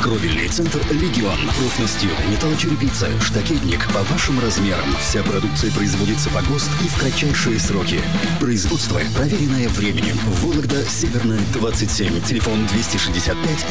Кровельный центр «Легион». Профнастил, металлочерепица, штакетник по вашим размерам. Вся продукция производится по ГОСТ и в кратчайшие сроки. Производство, проверенное временем. Вологда, Северная, 27. Телефон 265